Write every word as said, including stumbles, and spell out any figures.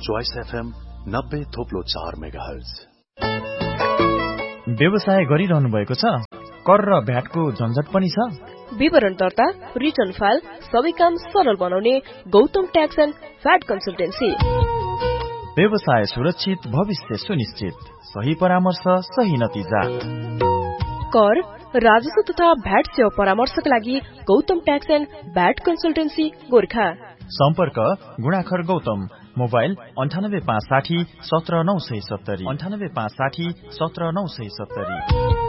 Choice FM नब्बे थोप्लो चार megahertz. व्यवसाय गरिरहनु भएको छ? कर र भ्याटको झन्झट पनि छ? विवरण दर्ता, रिटर्न फाइल सबै काम सरल बनाउने Gautam tax and VAT consultancy. व्यवसाय सुरक्षित, भविष्य सुनिश्चित, सही परामर्श, सही नतिजा। कर, राजस्व तथा भ्याट सेवा परामर्शका लागि Gautam tax and VAT consultancy Gorkha. सम्पर्क गुणाखर गौतम, मोबाइल अन्ठानब्बे पाँच साठी सत्र नौ सय सत्तरी अन्ठानब्बे पाँच साठी सत्र नौ सय सत्तरी।